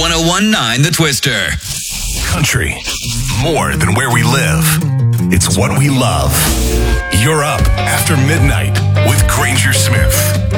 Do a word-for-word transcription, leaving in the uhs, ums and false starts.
one oh one point nine The Twister. Country, more than where we live. It's what we love. You're up after midnight with Granger Smith.